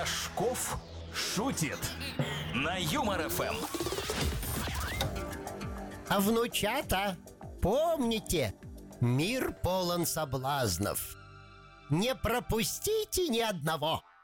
Рожков шутит на Юмор ФМ. А внучата, помните, мир полон соблазнов. Не пропустите ни одного.